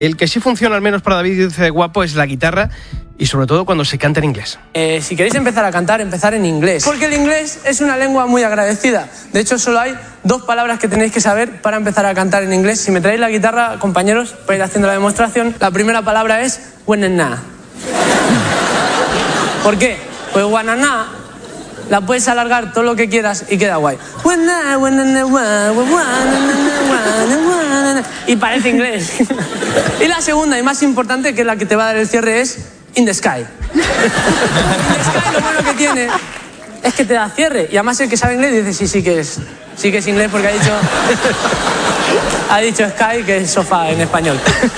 El que sí funciona, al menos para David dice guapo, es la guitarra y sobre todo cuando se canta en inglés. Si queréis empezar a cantar, empezar en inglés. Porque el inglés es una lengua muy agradecida. De hecho, solo hay 2 palabras que tenéis que saber para empezar a cantar en inglés. Si me traéis la guitarra, compañeros, para ir haciendo la demostración, la primera palabra es wanna. ¿Por qué? Pues wanna la puedes alargar todo lo que quieras y queda guay. Y parece inglés. Y la segunda y más importante, que es la que te va a dar el cierre, es in the sky. In the sky lo bueno que tiene es que te da cierre. Y además el que sabe inglés dice sí que es inglés porque ha dicho sky, que es sofá en español.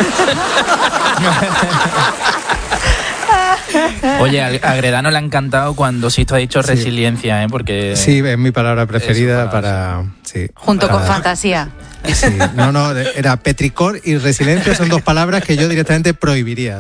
Oye, a Gredano le ha encantado cuando Sisto ha dicho resiliencia, porque... Sí, es mi palabra preferida para... Sí, junto con fantasía. Sí, no, era petricor y resiliencia son 2 palabras que yo directamente prohibiría.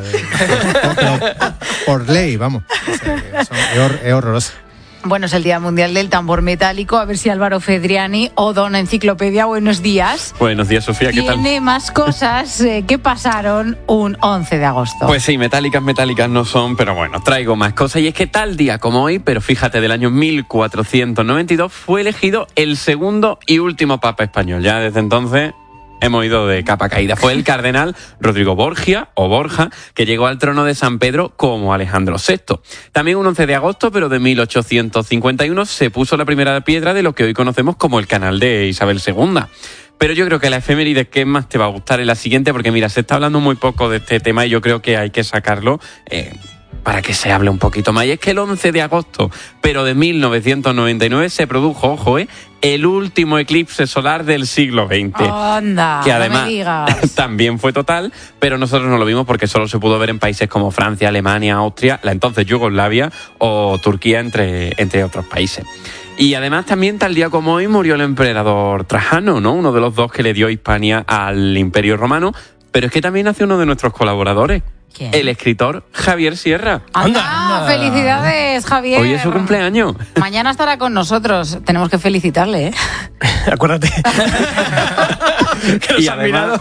Por ley, vamos. O sea, es horroroso. Bueno, es el Día Mundial del Tambor Metálico. A ver si Álvaro Fedriani o Dona Enciclopedia, buenos días. Buenos días, Sofía, ¿qué tal? Tiene más cosas que pasaron un 11 de agosto. Pues sí, metálicas no son, pero bueno, traigo más cosas. Y es que tal día como hoy, pero fíjate, del año 1492, fue elegido el segundo y último papa español. Ya desde entonces... hemos ido de capa caída. Fue el cardenal Rodrigo Borgia, o Borja, que llegó al trono de San Pedro como Alejandro VI. También un 11 de agosto, pero de 1851, se puso la primera piedra de lo que hoy conocemos como el canal de Isabel II. Pero yo creo que la efeméride que más te va a gustar es la siguiente, porque mira, se está hablando muy poco de este tema y yo creo que hay que sacarlo para que se hable un poquito más. Y es que el 11 de agosto, pero de 1999, se produjo, ojo, el último eclipse solar del siglo XX. ¡Anda! Que además no me digas. también fue total, pero nosotros no lo vimos porque solo se pudo ver en países como Francia, Alemania, Austria, la entonces Yugoslavia o Turquía, entre otros países. Y además también tal día como hoy murió el emperador Trajano, ¿no? Uno de los 2 que le dio Hispania al Imperio Romano, pero es que también nació uno de nuestros colaboradores. ¿Quién? El escritor Javier Sierra. ¡Anda! ¡Felicidades, Javier! Hoy es su cumpleaños. Mañana estará con nosotros. Tenemos que felicitarle, ¿eh? Acuérdate. Y además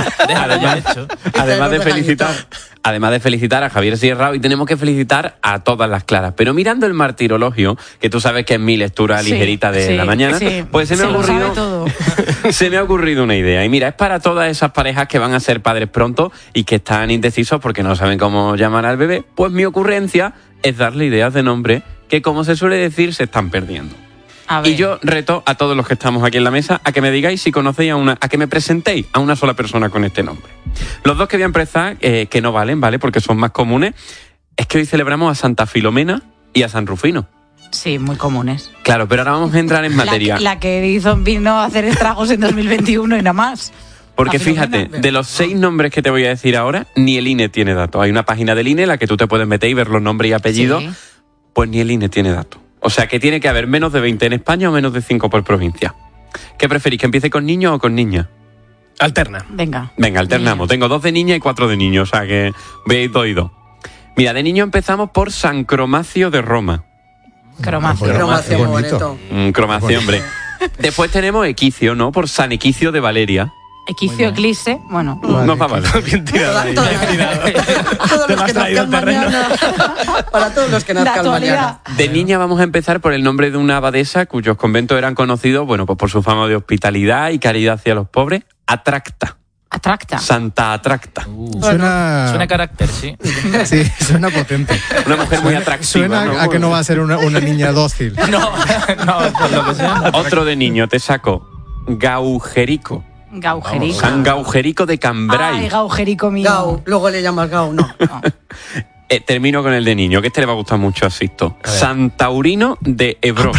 de felicitar a Javier Sierra, hoy tenemos que felicitar a todas las claras. Pero mirando el martirologio, que tú sabes que es mi lectura ligerita de la mañana, pues se me ha ocurrido una idea. Y mira, es para todas esas parejas que van a ser padres pronto y que están indecisos porque no saben cómo llamar al bebé. Pues mi ocurrencia es darle ideas de nombre que, como se suele decir, se están perdiendo. Y yo reto a todos los que estamos aquí en la mesa a que me digáis si conocéis a que me presentéis a una sola persona con este nombre. Los 2 que voy a empezar, que no valen, ¿vale? Porque son más comunes, es que hoy celebramos a Santa Filomena y a San Rufino. Sí, muy comunes. Claro, pero ahora vamos a entrar en materia. La que vino a hacer estragos en 2021 y nada más. Porque fíjate, de los 6 nombres que te voy a decir ahora, ni el INE tiene datos. Hay una página del INE en la que tú te puedes meter y ver los nombres y apellidos, pues ni el INE tiene datos. O sea que tiene que haber menos de 20 en España o menos de 5 por provincia. ¿Qué preferís, que empiece con niño o con niña? Alterna. Venga, alternamos. Tengo 2 de niña y 4 de niño, o sea que veis 2 y 2. Mira, de niño empezamos por San Cromacio de Roma. Cromacio. Cromacio, muy bonito. Cromacio, hombre. Después tenemos Equicio, ¿no? Por San Equicio de Valeria. Equicio, Eclipse, bueno. No va mal. Bien tirado ahí. Todos los que nazcan mañana. Para todos los que nazcan mañana. De niña vamos a empezar por el nombre de una abadesa cuyos conventos eran conocidos, bueno, pues por su fama de hospitalidad y caridad hacia los pobres. Atracta. Atracta. Santa Atracta. Suena a carácter, sí. Sí, suena potente. Una mujer muy atractiva. Suena ¿no? a que no va a ser una niña dócil. No, por lo que sea. Otro de niño, te saco. Gaujerico. Gaujerico. San Gaujerico de Cambrai. Ay, Gaujerico mío. Gau, luego le llamas Gau, no. Termino con el de niño, que este le va a gustar mucho a Sisto. San Taurino de Ebro.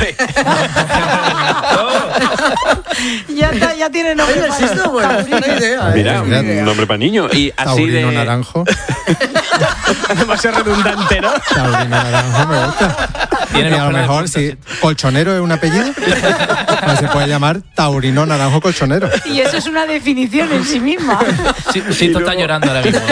Ya tiene nombre. Oye, Sisto, bueno, es una idea. Mira, un nombre para niños. Y así Taurino de... naranjo. Demasiado redundante, ¿no? Taurino naranjo me gusta. Y a lo mejor, si Colchonero es un apellido, pues se puede llamar Taurino naranjo colchonero. Y eso es una definición en sí misma. Sí, tú estás llorando ahora mismo.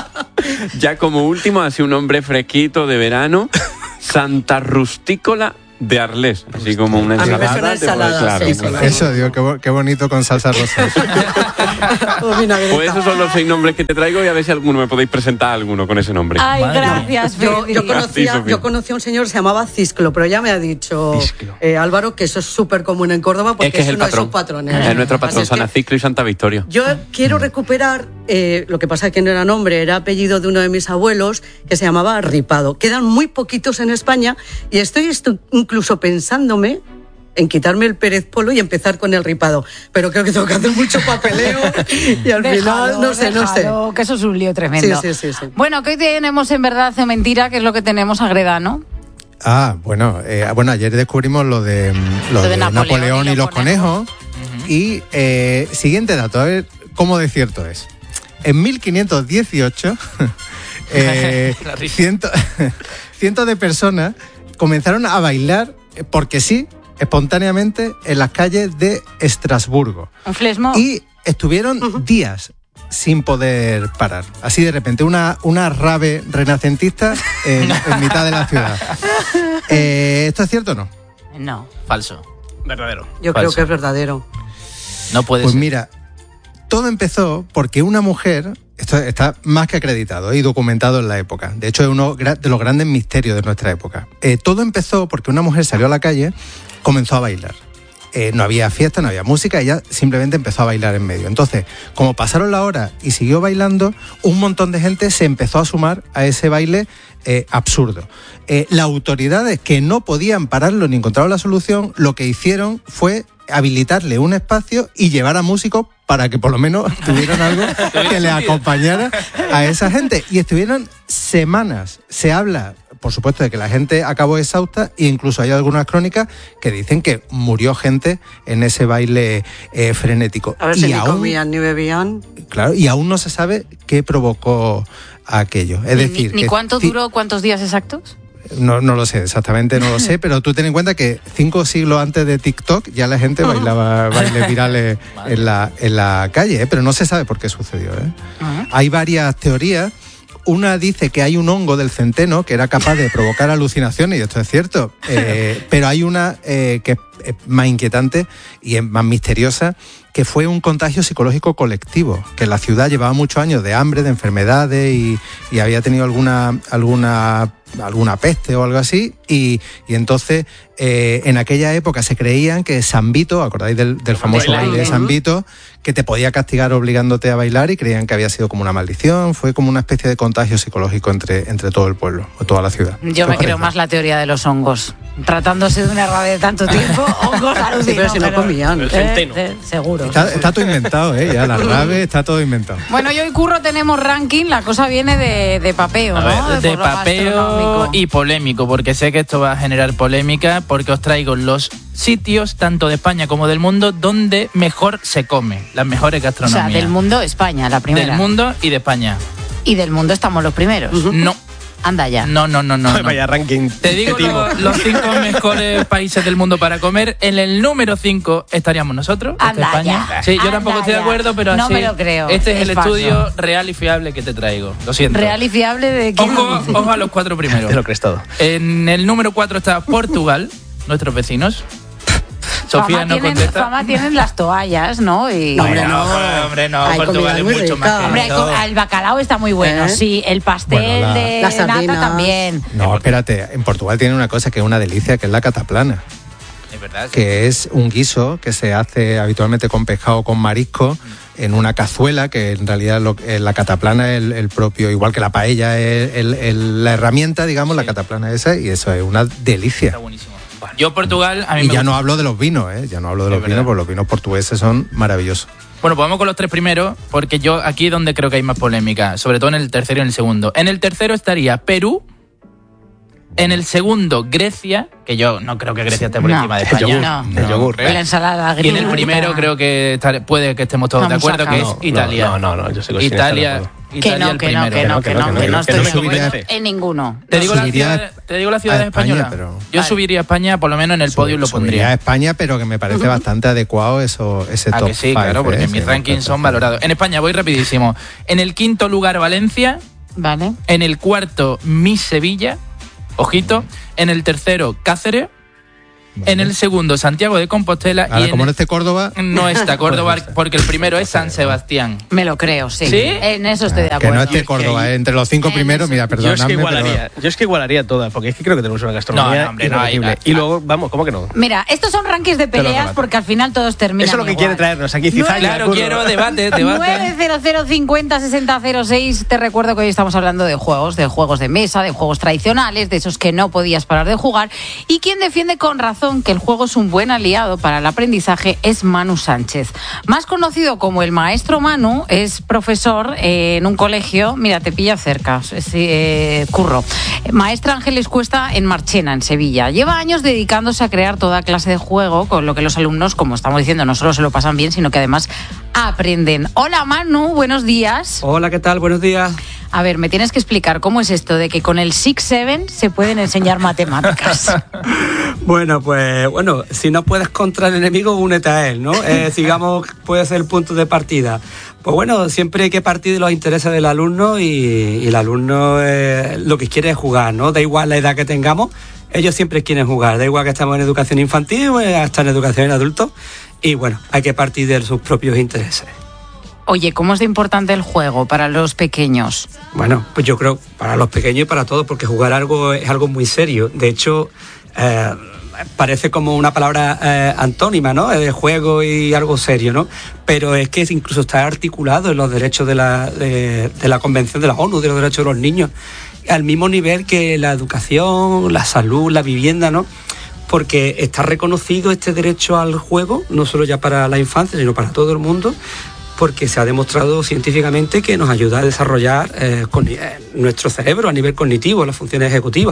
Ya como último, así un nombre fresquito de verano. Santa Rustícola de Arles, así como una A mí me ensalada. suena ensalada, claro, sí, sí. Eso, digo, qué bonito con salsa rosa. Pues esos son los 6 nombres que te traigo y a ver si alguno me podéis presentar alguno con ese nombre. Ay, gracias, Fede. Yo conocí a un señor que se llamaba Cisclo, pero ya me ha dicho Álvaro que eso es súper común en Córdoba porque es que es el uno de patrón. esos patrones. Es nuestro patrón, Así es que San Ciclo y Santa Victoria. yo quiero recuperar, lo que pasa es que no era nombre, era apellido de uno de mis abuelos que se llamaba Ripado. Quedan muy poquitos en España y estoy incluso pensándome en quitarme el Pérez Polo y empezar con el Ripado. Pero creo que tengo que hacer mucho papeleo y al final no sé. Que eso es un lío tremendo. Sí. Bueno, ¿qué tenemos en Verdad o Mentira? Que es lo que tenemos Agredano. Bueno, ayer descubrimos lo de Napoleón y los conejos. Y siguiente dato, a ver cómo de cierto es. En 1518, cientos de personas comenzaron a bailar, porque sí, espontáneamente, en las calles de Estrasburgo. Un flesmo. Y estuvieron días sin poder parar. Así de repente, una rave renacentista en mitad de la ciudad. ¿Esto es cierto o no? No. Falso. Verdadero. Yo creo que es verdadero. No puede Pues ser. mira, todo empezó porque una mujer, esto está más que acreditado y documentado en la época, de hecho es uno de los grandes misterios de nuestra época. Todo empezó porque una mujer salió a la calle, comenzó a bailar. No había fiesta, no había música, ella simplemente empezó a bailar en medio. Entonces, como pasaron la hora y siguió bailando, un montón de gente se empezó a sumar a ese baile absurdo. Las autoridades, que no podían pararlo ni encontraron la solución, lo que hicieron fue habilitarle un espacio y llevar a músicos para que por lo menos tuvieran algo que les acompañara a esa gente. Y estuvieron semanas. Se habla, por supuesto, de que la gente acabó exhausta e incluso hay algunas crónicas que dicen que murió gente en ese baile frenético. A ver si ni comían ni bebían. Claro, y aún no se sabe qué provocó aquello. Es decir, ¿Ni cuánto duró, cuántos días exactos? No lo sé, exactamente no lo sé, pero tú ten en cuenta que 5 siglos antes de TikTok ya la gente bailaba bailes virales en la calle, pero no se sabe por qué sucedió. Hay varias teorías. Una dice que hay un hongo del centeno que era capaz de provocar alucinaciones, y esto es cierto, pero hay una que es más inquietante y es más misteriosa, que fue un contagio psicológico colectivo, que la ciudad llevaba muchos años de hambre, de enfermedades y había tenido alguna peste o algo así, y entonces en aquella época se creían que San Vito, ¿acordáis del famoso baile de San Vito? Que te podía castigar obligándote a bailar, y creían que había sido como una maldición. Fue como una especie de contagio psicológico entre todo el pueblo o toda la ciudad. Yo me creo más la teoría de los hongos. Tratándose de una rave de tanto tiempo, hongos alucinó. Sí, pero si no comían. El centeno. Seguro. Está todo inventado, ya la rave está todo inventado. Bueno, yo y Curro tenemos ranking, la cosa viene de papeo, A ¿no? ver, de Por lo papeo gastronómico. y polémico, porque sé que esto va a generar polémica, porque os traigo los sitios, tanto de España como del mundo, donde mejor se come, las mejores O sea, gastronomías. del mundo, España, la primera. Del mundo y de España. Y del mundo estamos los primeros. No. Anda ya. No. Vaya ranking. Te digo de timo. los 5 mejores países del mundo para comer. En el número 5 estaríamos nosotros, Anda España. ya. Sí, yo Anda tampoco estoy de ya. acuerdo, pero No así. me lo creo. Este es el Es falso. estudio real y fiable que te traigo. Lo siento. Real y fiable de quién. Ojo a los 4 primeros. Te lo crees todo. En el número 4 está Portugal, nuestros vecinos. Sofía no contesta. Fama tienen las toallas, ¿no? Y... Hombre, no. Hombre, no, Hay Portugal comida es muy mucho rica. más que Hombre, eso. el bacalao está muy bueno, ¿Eh? sí. El pastel Bueno, de las nata sardinas. también. No, espérate, en Portugal tiene una cosa que es una delicia, que es la cataplana, Es verdad. que es un guiso que se hace habitualmente con pescado o con marisco en una cazuela, que en realidad la cataplana es el propio, igual que la paella es la herramienta, digamos, la cataplana esa, y eso es una delicia. Está buenísimo. Yo Portugal, a mí Y me ya gusta. no hablo de los vinos, ya no hablo de los vinos, porque los vinos portugueses son maravillosos. Bueno, pues vamos con los 3 primeros, porque yo aquí es donde creo que hay más polémica, sobre todo en el tercero y en el segundo. En el tercero estaría Perú, en el segundo Grecia, que yo no creo que Grecia esté por No. encima de El España. yogur. No. El yogur. creo. La ensalada Y en el griega. primero creo que puede que estemos todos de Vamos acuerdo, a que es sacar. Italia. No, yo sé que Italia, Que Italia no, el que primero. no, que no, que no, que no estoy no de subiría acuerdo en ninguno. Te digo, Subiría te digo las ciudades a España, españolas. pero- Yo Vale. subiría a España, por lo menos en el podio lo Subiría a pondría. España, pero que me parece bastante adecuado ese Ah, top que sí, 5, claro, porque mis sí, rankings son perfecto. valorados. En España voy rapidísimo. En el quinto lugar Valencia, Vale. en el cuarto Miss Sevilla, ojito. En el tercero Cáceres, En el segundo, Santiago de Compostela. Ahora, y como no esté Córdoba... No está Córdoba, porque el primero es San Sebastián. Me lo creo, sí. ¿Sí? En eso estoy de Que acuerdo. no esté Córdoba, entre los 5 primeros, mira, perdóname. Yo es que igualaría todas, porque es que creo que tenemos una gastronomía No, hombre, irrebatible. Y luego, vamos, ¿cómo que no? Mira, estos son rankings de peleas porque al final todos terminan Eso es lo que igual. quiere traernos aquí Cizaña. Claro, quiero debate. 900506006. Te recuerdo que hoy estamos hablando de juegos de mesa, de juegos tradicionales, de esos que no podías parar de jugar. Y quien defiende con razón que el juego es un buen aliado para el aprendizaje es Manu Sánchez. Más conocido como el maestro Manu, es profesor en un colegio, mira, te pilla cerca, Curro. Maestra Ángeles Cuesta en Marchena, en Sevilla. Lleva años dedicándose a crear toda clase de juego, con lo que los alumnos, como estamos diciendo, no solo se lo pasan bien, sino que además aprenden. Hola Manu, buenos días. Hola, ¿qué tal? Buenos días. A ver, me tienes que explicar cómo es esto de que con el 6-7 se pueden enseñar matemáticas. Bueno, si no puedes contra el enemigo, únete a él, ¿no? Digamos, puede ser el punto de partida. Pues bueno, siempre hay que partir de los intereses del alumno y el alumno lo que quiere es jugar, ¿no? Da igual la edad que tengamos, ellos siempre quieren jugar. Da igual que estemos en educación infantil o hasta en educación en adultos. Y bueno, hay que partir de sus propios intereses. Oye, ¿cómo es de importante el juego para los pequeños? Bueno, pues yo creo para los pequeños y para todos, porque jugar es algo muy serio. De hecho, parece como una palabra antónima, ¿no? Juego y algo serio, ¿no? Pero es que incluso está articulado en los derechos de la Convención de la ONU, de los derechos de los niños, al mismo nivel que la educación, la salud, la vivienda, ¿no? Porque está reconocido este derecho al juego, no solo ya para la infancia, sino para todo el mundo, porque se ha demostrado científicamente que nos ayuda a desarrollar nuestro cerebro a nivel cognitivo, las funciones ejecutivas.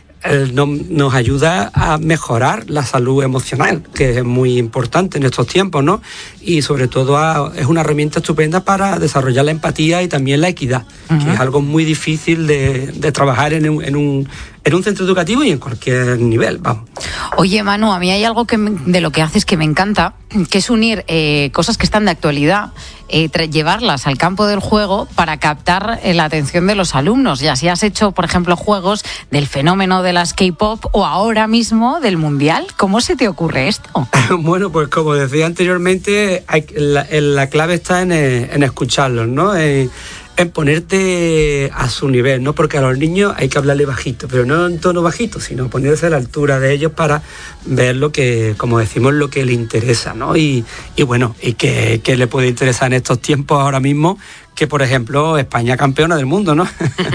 Nos ayuda a mejorar la salud emocional, que es muy importante en estos tiempos, ¿no? Y sobre todo es una herramienta estupenda para desarrollar la empatía y también la equidad, que es algo muy difícil de trabajar en un centro educativo y en cualquier nivel, vamos. Oye, Manu, a mí hay algo de lo que haces que me encanta, que es unir cosas que están de actualidad, llevarlas al campo del juego para captar la atención de los alumnos. Y así has hecho, por ejemplo, juegos del fenómeno de las K-pop o ahora mismo del Mundial. ¿Cómo se te ocurre esto? Bueno, pues como decía anteriormente, la clave está en escucharlos, ¿no? En ponerte a su nivel, ¿no? Porque a los niños hay que hablarle bajito, pero no en tono bajito, sino ponerse a la altura de ellos para ver lo que, como decimos, lo que le interesa, ¿no? Y bueno, y que le puede interesar en estos tiempos ahora mismo, que por ejemplo España campeona del mundo, ¿no?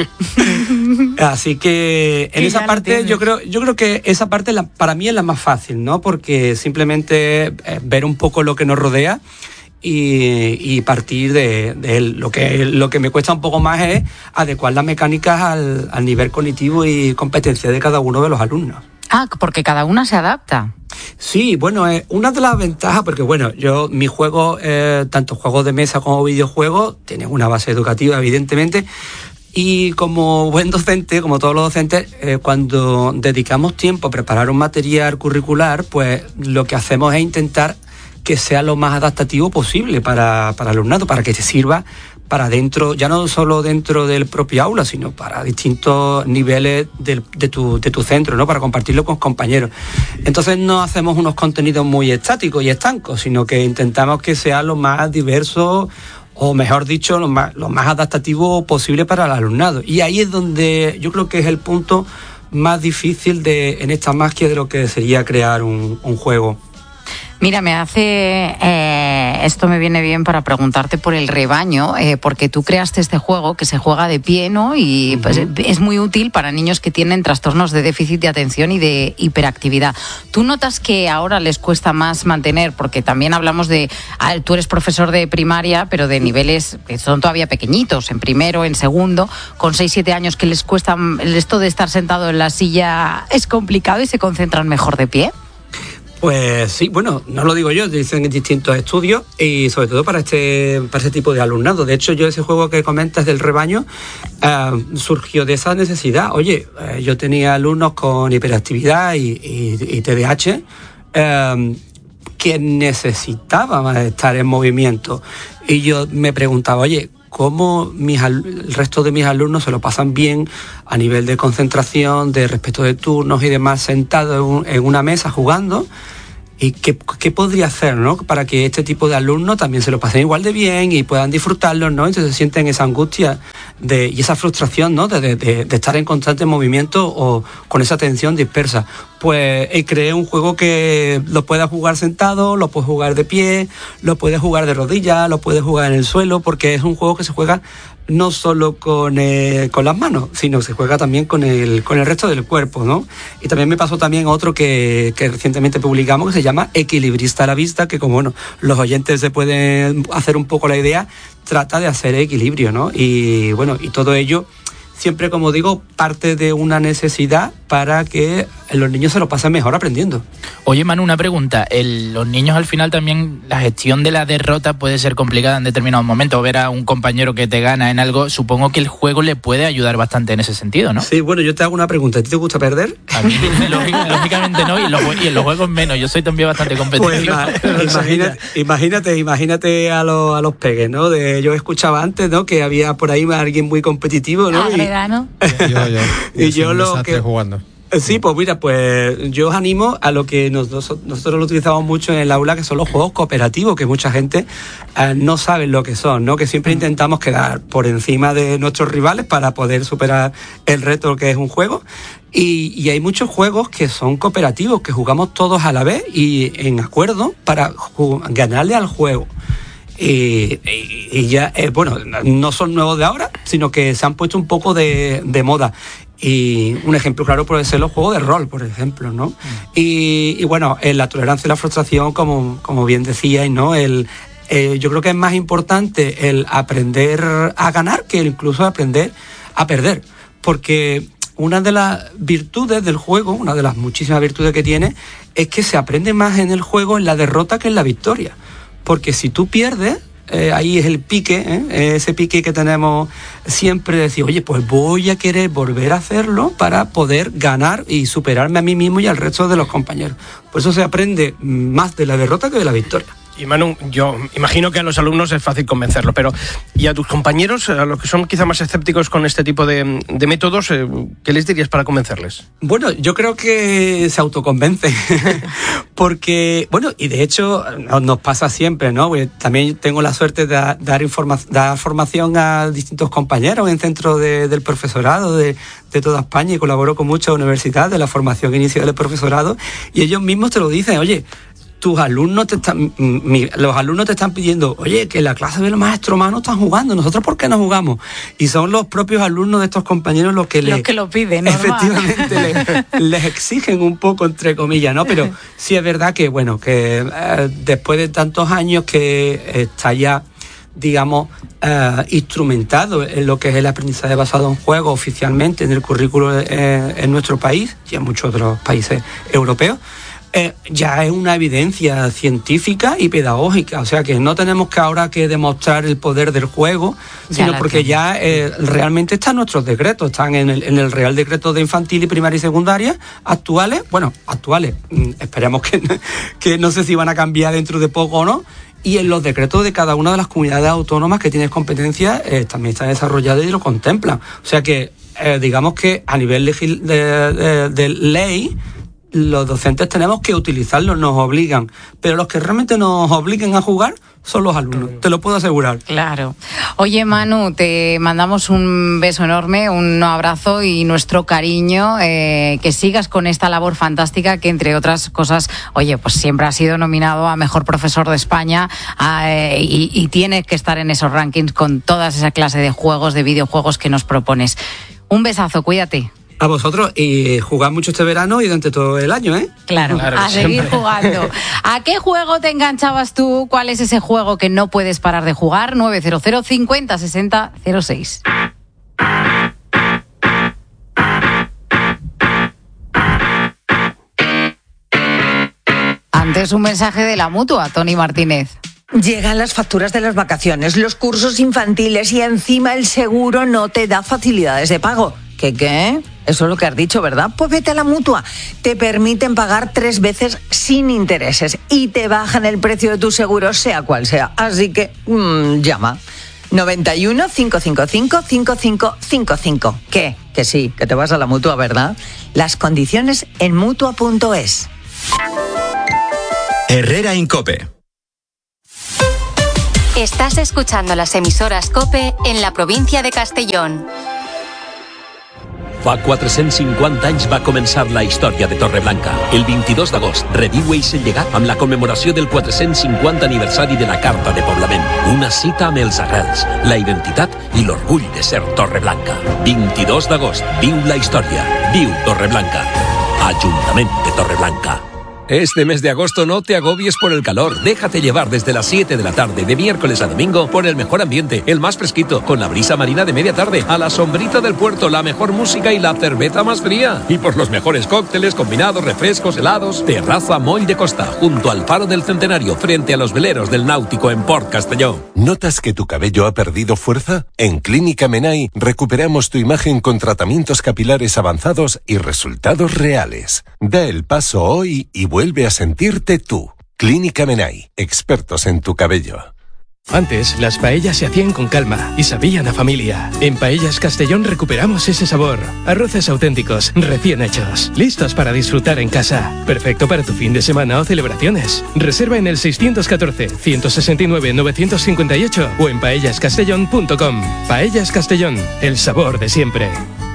Así que en esa parte yo creo que esa parte para mí es la más fácil, ¿no? Porque simplemente ver un poco lo que nos rodea y partir de él. Lo que me cuesta un poco más es adecuar las mecánicas al nivel cognitivo y competencia de cada uno de los alumnos. Ah, porque cada una se adapta. Sí, bueno, una de las ventajas, porque bueno, mi juego, tanto juegos de mesa como videojuegos, tienen una base educativa, evidentemente, y como buen docente, como todos los docentes, cuando dedicamos tiempo a preparar un material curricular, pues lo que hacemos es intentar que sea lo más adaptativo posible para el alumnado, para que te sirva para dentro, ya no solo dentro del propio aula, sino para distintos niveles de tu centro, ¿no? Para compartirlo con compañeros. Entonces no hacemos unos contenidos muy estáticos y estancos, sino que intentamos que sea lo más diverso, o mejor dicho, lo más adaptativo posible para el alumnado. Y ahí es donde yo creo que es el punto más difícil en esta magia de lo que sería crear un juego. Mira, esto me viene bien para preguntarte por el rebaño, porque tú creaste este juego que se juega de pie, ¿no? Y pues, es muy útil para niños que tienen trastornos de déficit de atención y de hiperactividad. ¿Tú notas que ahora les cuesta más mantener? Porque también hablamos tú eres profesor de primaria, pero de niveles que son todavía pequeñitos, en primero, en segundo, con 6-7 años, que les cuesta esto de estar sentado en la silla, es complicado y se concentran mejor de pie. Pues sí, bueno, no lo digo yo, dicen en distintos estudios y sobre todo para ese tipo de alumnado. De hecho, ese juego que comentas del rebaño surgió de esa necesidad. Oye, yo tenía alumnos con hiperactividad y TDAH que necesitaban estar en movimiento. Y yo me preguntaba, oye, cómo el resto de mis alumnos se lo pasan bien a nivel de concentración, de respeto de turnos y demás, sentados en una mesa jugando. ¿Y qué podría hacer, ¿no? Para que este tipo de alumnos también se lo pasen igual de bien y puedan disfrutarlo, ¿no? Entonces sienten esa angustia y esa frustración, ¿no? De estar en constante movimiento o con esa tensión dispersa. Pues creé un juego que lo puedas jugar sentado, lo puedes jugar de pie, lo puedes jugar de rodillas, lo puedes jugar en el suelo, porque es un juego que se juega no solo con las manos, sino se juega también con el resto del cuerpo, ¿no? Y también me pasó también otro que recientemente publicamos, que se llama Equilibrista a la vista, que como bueno, los oyentes se pueden hacer un poco la idea, trata de hacer equilibrio, ¿no? Y bueno, y todo ello siempre, como digo, parte de una necesidad para que los niños se lo pasen mejor aprendiendo. Oye, Manu, una pregunta. Los niños al final también, la gestión de la derrota puede ser complicada en determinados momentos. Ver a un compañero que te gana en algo, supongo que el juego le puede ayudar bastante en ese sentido, ¿no? Sí, bueno, yo te hago una pregunta. ¿A ti te gusta perder? A mí, lógicamente no, y en los juegos menos. Yo soy también bastante competitivo. Pues imagínate a los peques, ¿no? Yo escuchaba antes, ¿no? Que había por ahí alguien muy competitivo, ¿no? ¿no? Y yo lo que... jugando. Sí, pues mira, pues yo os animo a lo que nosotros lo utilizamos mucho en el aula, que son los juegos cooperativos, que mucha gente no sabe lo que son, ¿no? Que siempre intentamos quedar por encima de nuestros rivales para poder superar el reto que es un juego. Y hay muchos juegos que son cooperativos, que jugamos todos a la vez y en acuerdo para ganarle al juego. Y ya, bueno, no son nuevos de ahora, sino que se han puesto un poco de moda. Y un ejemplo claro puede ser los juegos de rol, por ejemplo, ¿no? Y bueno, la tolerancia y la frustración, como bien decíais, ¿no? Yo creo que es más importante el aprender a ganar que incluso aprender a perder. Porque una de las virtudes del juego, una de las muchísimas virtudes que tiene, es que se aprende más en el juego en la derrota que en la victoria. Porque si tú pierdes, ahí es el pique, ese pique que tenemos siempre de decir, oye, pues voy a querer volver a hacerlo para poder ganar y superarme a mí mismo y al resto de los compañeros. Por eso se aprende más de la derrota que de la victoria. Y Manu, yo imagino que a los alumnos es fácil convencerlo, pero ¿y a tus compañeros, a los que son quizá más escépticos con este tipo de métodos, qué les dirías para convencerles? Bueno, yo creo que se autoconvencen, porque, bueno, y de hecho nos pasa siempre, ¿no? Porque también tengo la suerte de dar formación a distintos compañeros en centros del profesorado de toda España, y colaboro con muchas universidades de la formación inicial del profesorado, y ellos mismos te lo dicen, oye, los alumnos te están pidiendo, oye, que en la clase de los maestros Manu están jugando, ¿nosotros por qué no jugamos? Y son los propios alumnos de estos compañeros los que lo piden, normal. Efectivamente, les exigen un poco, entre comillas, ¿no? Pero sí es verdad que, bueno, que después de tantos años que está ya, digamos, instrumentado en lo que es el aprendizaje basado en juegos oficialmente en el currículo en nuestro país y en muchos otros países europeos, ya es una evidencia científica y pedagógica, o sea que no tenemos que ahora que demostrar el poder del juego, sino porque ya realmente están nuestros decretos, están en el Real Decreto de Infantil y Primaria y Secundaria actuales, esperemos que no sé si van a cambiar dentro de poco o no, y en los decretos de cada una de las comunidades autónomas que tienen competencia también están desarrollados y lo contemplan, o sea que digamos que a nivel de ley los docentes tenemos que utilizarlos, nos obligan, pero los que realmente nos obliguen a jugar son los alumnos, te lo puedo asegurar. Claro. Oye, Manu, te mandamos un beso enorme, un abrazo y nuestro cariño, que sigas con esta labor fantástica que, entre otras cosas, oye, pues siempre has sido nominado a Mejor Profesor de España y tienes que estar en esos rankings con toda esa clase de juegos, de videojuegos que nos propones. Un besazo, cuídate. A vosotros, y jugad mucho este verano y durante todo el año, ¿eh? Claro, a seguir jugando. ¿A qué juego te enganchabas tú? ¿Cuál es ese juego que no puedes parar de jugar? 900 50 60 06. Antes un mensaje de la Mutua, Tony Martínez. Llegan las facturas de las vacaciones, los cursos infantiles y encima el seguro no te da facilidades de pago. ¿Qué? Eso es lo que has dicho, ¿verdad? Pues vete a la Mutua. Te permiten pagar 3 veces sin intereses y te bajan el precio de tu seguro, sea cual sea. Así que, llama. 91 555 5555. ¿Qué? Que sí, que te vas a la Mutua, ¿verdad? Las condiciones en Mutua.es. Herrera Incope. Estás escuchando las emisoras COPE en la provincia de Castellón. Fa 450 anys va començar la història de Torreblanca. El 22 d'agost reviu eixe llegat amb la commemoració del 450 aniversari de la Carta de Poblament. Una cita amb els arrels, la identitat i l'orgull de ser Torreblanca. 22 d'agost, viu la història, viu Torreblanca. Ajuntament de Torreblanca. Este mes de agosto no te agobies por el calor. Déjate llevar desde las 7 de la tarde, de miércoles a domingo, por el mejor ambiente, el más fresquito, con la brisa marina de media tarde, a la sombrita del puerto, la mejor música y la cerveza más fría. Y por los mejores cócteles, combinados, refrescos, helados. Terraza Moll de Costa, junto al Faro del Centenario, frente a los veleros del Náutico en Port Castelló. ¿Notas que tu cabello ha perdido fuerza? En Clínica Menai recuperamos tu imagen con tratamientos capilares avanzados y resultados reales. Da el paso hoy y vuelve a sentirte tú. Clínica Menai, expertos en tu cabello. Antes, las paellas se hacían con calma y sabían a familia. En Paellas Castellón recuperamos ese sabor. Arroces auténticos, recién hechos, listos para disfrutar en casa. Perfecto para tu fin de semana o celebraciones. Reserva en el 614-169-958 o en paellascastellón.com. Paellas Castellón, el sabor de siempre.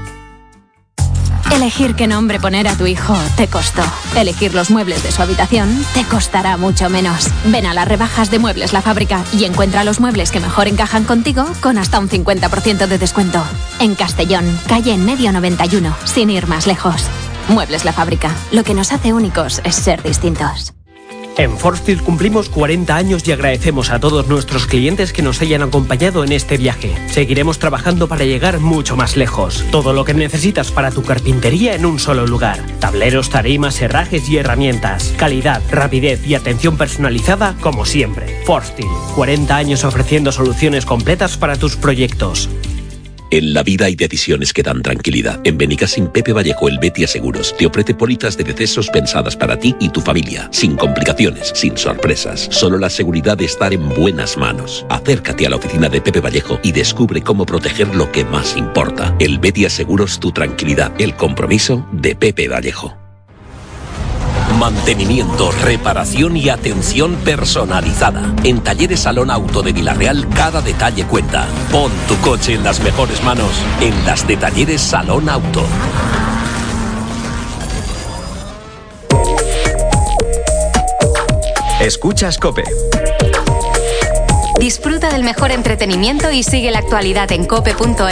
Elegir qué nombre poner a tu hijo te costó. Elegir los muebles de su habitación te costará mucho menos. Ven a las rebajas de Muebles La Fábrica y encuentra los muebles que mejor encajan contigo con hasta un 50% de descuento. En Castellón, calle En Medio 91, sin ir más lejos. Muebles La Fábrica. Lo que nos hace únicos es ser distintos. En Forstil cumplimos 40 años y agradecemos a todos nuestros clientes que nos hayan acompañado en este viaje. Seguiremos trabajando para llegar mucho más lejos. Todo lo que necesitas para tu carpintería en un solo lugar. Tableros, tarimas, herrajes y herramientas. Calidad, rapidez y atención personalizada como siempre. Forstil, 40 años ofreciendo soluciones completas para tus proyectos. En la vida hay decisiones que dan tranquilidad. En Benicassim Pepe Vallejo, el Betia Seguros, te ofrece pólizas de decesos pensadas para ti y tu familia, sin complicaciones, sin sorpresas, solo la seguridad de estar en buenas manos. Acércate a la oficina de Pepe Vallejo y descubre cómo proteger lo que más importa. El Betia Seguros, tu tranquilidad, el compromiso de Pepe Vallejo. Mantenimiento, reparación y atención personalizada. En Talleres Salón Auto de Villarreal cada detalle cuenta. Pon tu coche en las mejores manos en las de Talleres Salón Auto. Escuchas COPE. Disfruta del mejor entretenimiento y sigue la actualidad en cope.es.